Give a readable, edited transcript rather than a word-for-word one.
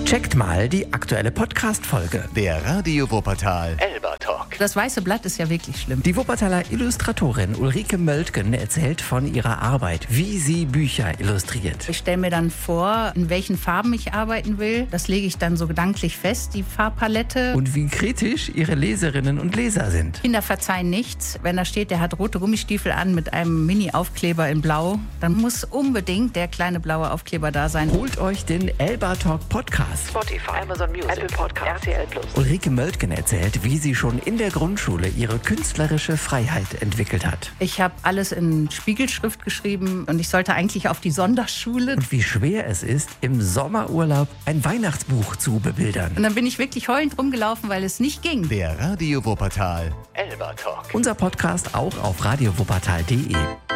Checkt mal die aktuelle Podcast-Folge. Der Radio Wuppertal Elba Talk. Das weiße Blatt ist ja wirklich schlimm. Die Wuppertaler Illustratorin Ulrike Möltgen erzählt von ihrer Arbeit, wie sie Bücher illustriert. Ich stelle mir dann vor, in welchen Farben ich arbeiten will. Das lege ich dann so gedanklich fest, die Farbpalette. Und wie kritisch ihre Leserinnen und Leser sind. Kinder verzeihen nichts. Wenn da steht, der hat rote Gummistiefel an mit einem Mini-Aufkleber in Blau, dann muss unbedingt der kleine blaue Aufkleber da sein. Holt euch den Elba Talk Podcast. Spotify, Amazon Music, Apple Podcast, RTL+. Ulrike Möltgen erzählt, wie sie schon in der Grundschule ihre künstlerische Freiheit entwickelt hat. Ich habe alles in Spiegelschrift geschrieben und ich sollte eigentlich auf die Sonderschule. Und wie schwer es ist, im Sommerurlaub ein Weihnachtsbuch zu bebildern. Und dann bin ich wirklich heulend rumgelaufen, weil es nicht ging. Der Radio Wuppertal Elba Talk. Unser Podcast auch auf radiowuppertal.de.